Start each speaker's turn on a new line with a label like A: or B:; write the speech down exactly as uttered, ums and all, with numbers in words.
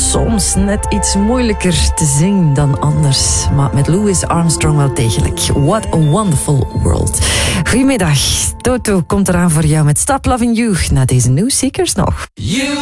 A: soms net iets moeilijker te zingen dan anders. Maar met Louis Armstrong wel degelijk. What a wonderful world. Goedemiddag. Toto komt eraan voor jou met Stop Loving You. Na deze New Seekers nog.